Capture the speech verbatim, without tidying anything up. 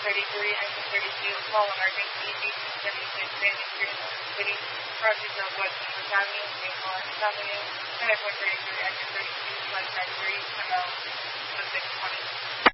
thirty-three, exit thirty-two, small emergency, B two seventy-six, Sandy Street, City, Project Northwest North Avenue, Saint Lawrence Avenue, ten four thirty-three, exit thirty-two, flight three, Camel, six twenty.